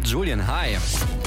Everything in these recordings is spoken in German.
mit Julian. Hi.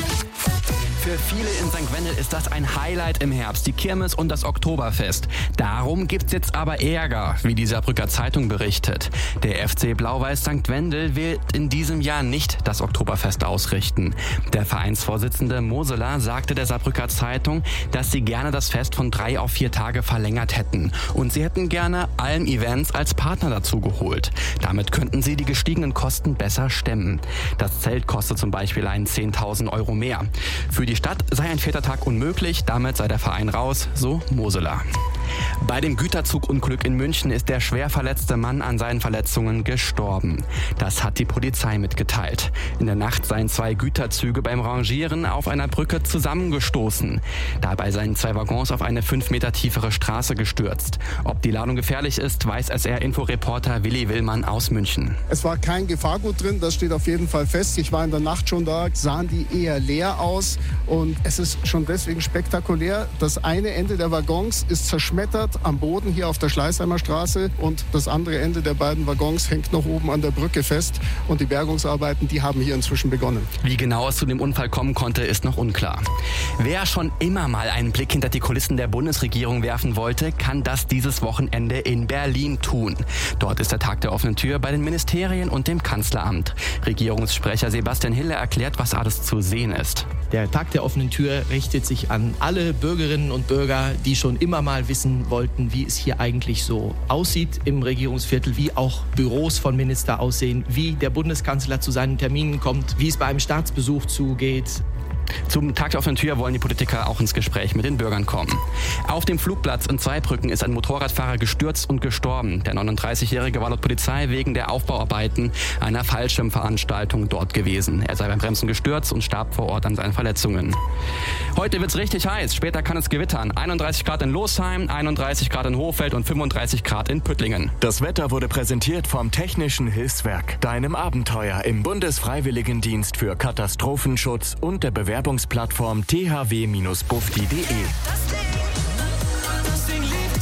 Für viele in St. Wendel ist das ein Highlight im Herbst, die Kirmes und das Oktoberfest. Darum gibt's jetzt aber Ärger, wie die Saarbrücker Zeitung berichtet. Der FC Blau-Weiß St. Wendel will in diesem Jahr nicht das Oktoberfest ausrichten. Der Vereinsvorsitzende Moseler sagte der Saarbrücker Zeitung, dass sie gerne das Fest von 3 auf 4 Tage verlängert hätten. Und sie hätten gerne Alm Events als Partner dazu geholt. Damit könnten sie die gestiegenen Kosten besser stemmen. Das Zelt kostet zum Beispiel 10.000 Euro mehr. Für die Stadt sei ein 4. Tag unmöglich, damit sei der Verein raus, so Moseler. Bei dem Güterzugunglück in München ist der schwer verletzte Mann an seinen Verletzungen gestorben. Das hat die Polizei mitgeteilt. In der Nacht seien 2 Güterzüge beim Rangieren auf einer Brücke zusammengestoßen. Dabei seien 2 Waggons auf eine 5 Meter tiefere Straße gestürzt. Ob die Ladung gefährlich ist, weiß SR-Inforeporter Willi Willmann aus München. Es war kein Gefahrgut drin, das steht auf jeden Fall fest. Ich war in der Nacht schon da, sahen die eher leer aus. Und es ist schon deswegen spektakulär. Das eine Ende der Waggons ist zerschmettert am Boden hier auf der Schleißheimer Straße und das andere Ende der beiden Waggons hängt noch oben an der Brücke fest und die Bergungsarbeiten, die haben hier inzwischen begonnen. Wie genau es zu dem Unfall kommen konnte, ist noch unklar. Wer schon immer mal einen Blick hinter die Kulissen der Bundesregierung werfen wollte, kann das dieses Wochenende in Berlin tun. Dort ist der Tag der offenen Tür bei den Ministerien und dem Kanzleramt. Regierungssprecher Sebastian Hille erklärt, was alles zu sehen ist. Der Tag der offenen Tür richtet sich an alle Bürgerinnen und Bürger, die schon immer mal wissen wollten, wie es hier eigentlich so aussieht im Regierungsviertel, wie auch Büros von Minister aussehen, wie der Bundeskanzler zu seinen Terminen kommt, wie es bei einem Staatsbesuch zugeht. Zum Tag der offenen Tür wollen die Politiker auch ins Gespräch mit den Bürgern kommen. Auf dem Flugplatz in Zweibrücken ist ein Motorradfahrer gestürzt und gestorben. Der 39-Jährige war laut Polizei wegen der Aufbauarbeiten einer Fallschirmveranstaltung dort gewesen. Er sei beim Bremsen gestürzt und starb vor Ort an seinen Verletzungen. Heute wird's richtig heiß. Später kann es gewittern. 31 Grad in Losheim, 31 Grad in Hochfeld und 35 Grad in Püttlingen. Das Wetter wurde präsentiert vom Technischen Hilfswerk, deinem Abenteuer im Bundesfreiwilligendienst für Katastrophenschutz und der Bewerbungsplattform thw-bufdi.de.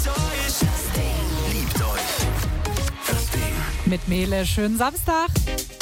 Mit Mele, schönen Samstag.